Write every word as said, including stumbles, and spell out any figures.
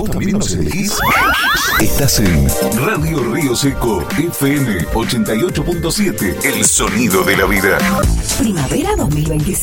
¿Vos también nos elegís? Estás en Radio Río Seco, F M ochenta y ocho punto siete, el sonido de la vida. Primavera dos mil veinticinco.